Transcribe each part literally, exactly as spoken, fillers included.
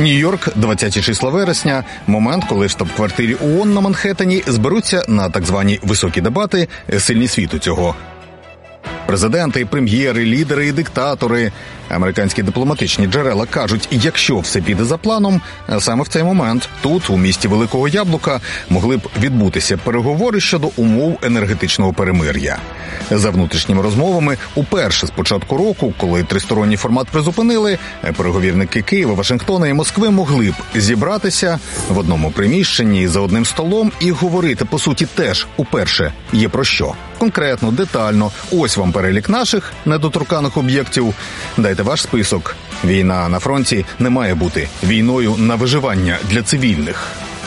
Нью-Йорк, двадцяте числа вересня – момент, коли в штаб-квартирі ООН на Манхеттені зберуться на так звані високі дебати сильні світу цього. Президенти, прем'єри, лідери і диктатори. Американські дипломатичні джерела кажуть, якщо все піде за планом, саме в цей момент тут, у місті Великого Яблука, могли б відбутися переговори щодо умов енергетичного перемир'я. За внутрішніми розмовами, уперше з початку року, коли тристоронній формат призупинили, переговірники Києва, Вашингтона і Москви могли б зібратися в одному приміщенні за одним столом і говорити, по суті, теж уперше є про що. Конкретно, детально. Ось вам перелік наших недоторканих об'єктів. Дайте ваш список. Війна на фронті не має бути війною на виживання для цивільних.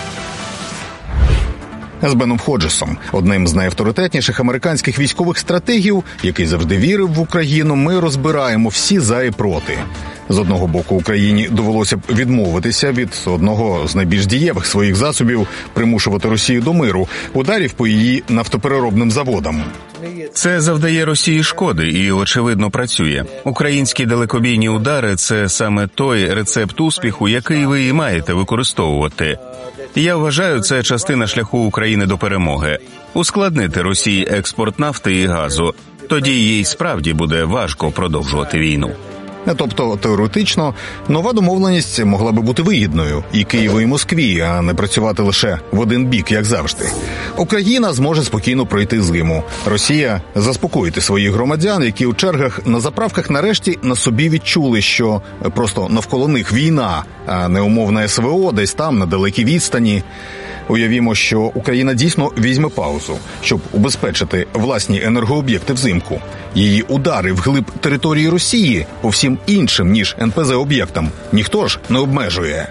З Беном Ходжесом, одним з найавторитетніших американських військових стратегів, який завжди вірив в Україну, ми розбираємо всі за і проти. З одного боку, Україні довелося б відмовитися від одного з найбільш дієвих своїх засобів примушувати Росію до миру – ударів по її нафтопереробним заводам. Це завдає Росії шкоди і, очевидно, працює. Українські далекобійні удари – це саме той рецепт успіху, який ви і маєте використовувати. Я вважаю, це частина шляху України до перемоги. Ускладнити Росії експорт нафти і газу. Тоді їй справді буде важко продовжувати війну. Тобто, теоретично, нова домовленість могла би бути вигідною і Києву, і Москві, а не працювати лише в один бік, як завжди. Україна зможе спокійно пройти зиму. Росія заспокоїти своїх громадян, які у чергах на заправках нарешті на собі відчули, що просто навколо них війна, а не умовна ес ве о десь там, на далекій відстані. Уявімо, що Україна дійсно візьме паузу, щоб убезпечити власні енергооб'єкти взимку. Її удари вглиб території Росії по всім іншим, ніж ен пе зе об'єктам, ніхто ж не обмежує.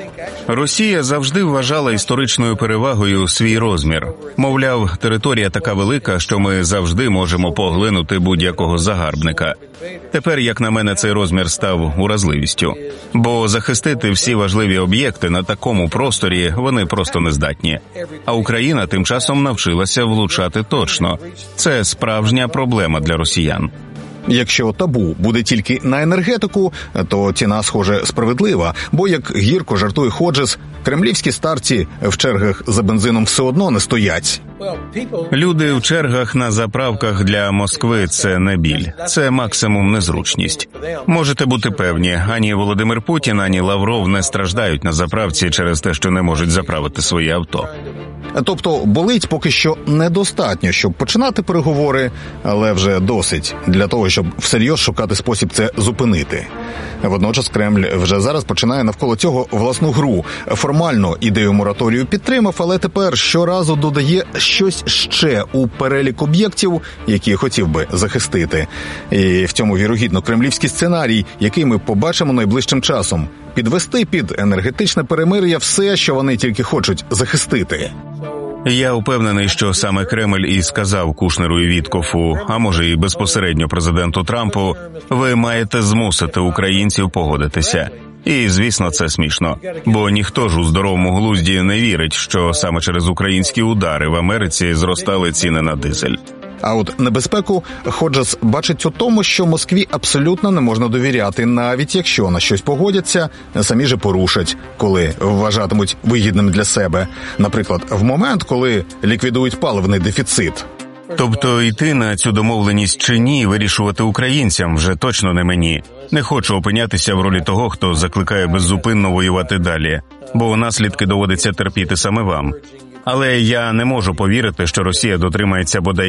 Росія завжди вважала історичною перевагою свій розмір. Мовляв, територія така велика, що ми завжди можемо поглинути будь-якого загарбника. Тепер, як на мене, цей розмір став уразливістю. Бо захистити всі важливі об'єкти на такому просторі вони просто не здатні. А Україна тим часом навчилася влучати точно. Це справжня проблема для росіян. Якщо табу буде тільки на енергетику, то ціна, схоже, справедлива. Бо, як гірко жартує Ходжес, кремлівські старці в чергах за бензином все одно не стоять. Люди в чергах на заправках для Москви – це не біль. Це максимум незручність. Можете бути певні, ані Володимир Путін, ані Лавров не страждають на заправці через те, що не можуть заправити своє авто. Тобто болить поки що недостатньо, щоб починати переговори, але вже досить для того, щоб всерйоз шукати спосіб це зупинити. Водночас Кремль вже зараз починає навколо цього власну гру. Формально ідею мораторію підтримав, але тепер щоразу додає щось ще у перелік об'єктів, які хотів би захистити. І в цьому вірогідно кремлівський сценарій, який ми побачимо найближчим часом. Підвести під енергетичне перемир'я все, що вони тільки хочуть захистити. Я впевнений, що саме Кремль і сказав Кушнеру і Віткофу, а може і безпосередньо президенту Трампу, ви маєте змусити українців погодитися. І, звісно, це смішно, бо ніхто ж у здоровому глузді не вірить, що саме через українські удари в Америці зростали ціни на дизель. А от небезпеку Ходжес бачить у тому, що Москві абсолютно не можна довіряти, навіть якщо на щось погодяться, самі же порушать, коли вважатимуть вигідним для себе. Наприклад, в момент, коли ліквідують паливний дефіцит. Тобто йти на цю домовленість чи ні, вирішувати українцям вже точно не мені. Не хочу опинятися в ролі того, хто закликає беззупинно воювати далі, бо наслідки доводиться терпіти саме вам. Але я не можу повірити, що Росія дотримається бодай